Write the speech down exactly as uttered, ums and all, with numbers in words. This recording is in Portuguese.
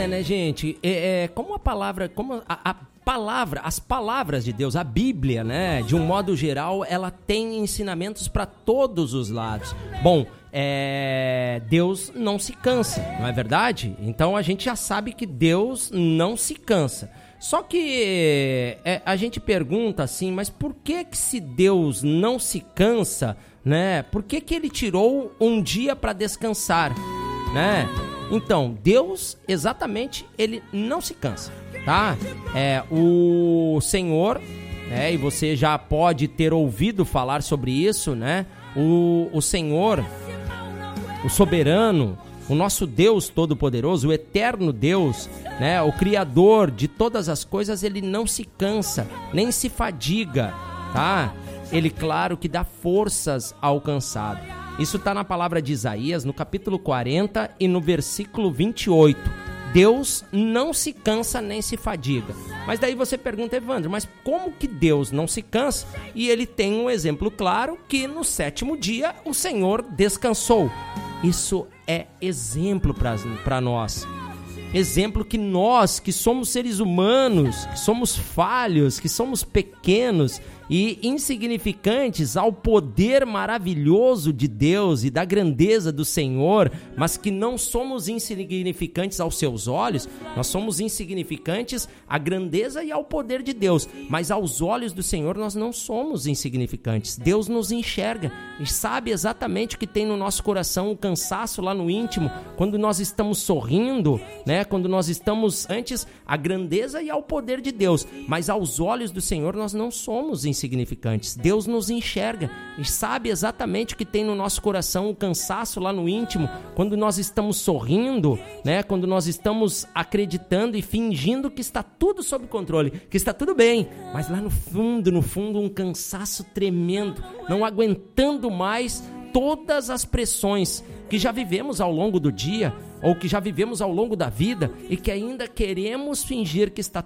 É, né, gente? É, é, como a palavra, como a, a palavra, as palavras de Deus, a Bíblia, né? De um modo geral, ela tem ensinamentos para todos os lados. Bom, é, Deus não se cansa, não é verdade? Então a gente já sabe que Deus não se cansa. Só que é, a gente pergunta assim, mas por que que se Deus não se cansa, né? Por que que ele tirou um dia para descansar, né? Então, Deus, exatamente, ele não se cansa, tá? É, o Senhor, né, e você já pode ter ouvido falar sobre isso, né? O, o Senhor, o soberano, o nosso Deus todo-poderoso, o eterno Deus, né, o Criador de todas as coisas, ele não se cansa, nem se fadiga, tá? Ele, claro, que dá forças ao cansado. Isso está na palavra de Isaías, no capítulo quarenta e no versículo vinte e oito. Deus não se cansa nem se fadiga. Mas daí você pergunta, Evandro, mas como que Deus não se cansa? E ele tem um exemplo claro que no sétimo dia o Senhor descansou. Isso é exemplo para nós. Exemplo que nós, que somos seres humanos, que somos falhos, que somos pequenos e insignificantes ao poder maravilhoso de Deus e da grandeza do Senhor, mas que não somos insignificantes aos seus olhos, nós somos insignificantes à grandeza e ao poder de Deus, mas aos olhos do Senhor nós não somos insignificantes. Deus nos enxerga e sabe exatamente o que tem no nosso coração, o cansaço lá no íntimo, quando nós estamos sorrindo, né? Quando nós estamos antes à grandeza e ao poder de Deus, mas aos olhos do Senhor nós não somos insignificantes. Deus nos enxerga e sabe exatamente o que tem no nosso coração, o cansaço lá no íntimo, quando nós estamos sorrindo, né? Quando nós estamos acreditando e fingindo que está tudo sob controle, que está tudo bem, mas lá no fundo, no fundo, um cansaço tremendo, não aguentando mais todas as pressões que já vivemos ao longo do dia, ou que já vivemos ao longo da vida, e que ainda queremos fingir que está